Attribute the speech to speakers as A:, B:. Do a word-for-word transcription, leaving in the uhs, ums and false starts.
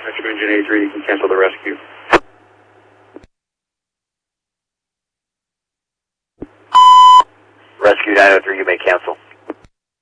A: Rescue engine eighty-three, you can cancel the rescue.
B: Rescue nine oh three, you may cancel.